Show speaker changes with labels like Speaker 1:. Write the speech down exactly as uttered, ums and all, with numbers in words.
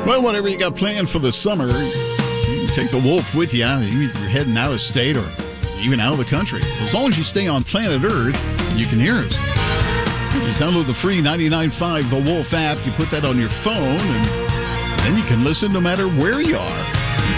Speaker 1: Well, whatever you got planned for the summer, you can take the Wolf with you, even if you're heading out of state or even out of the country. As long as you stay on planet Earth, you can hear us. Just download the free ninety-nine point five The Wolf app. You put that on your phone, and then you can listen no matter where you are.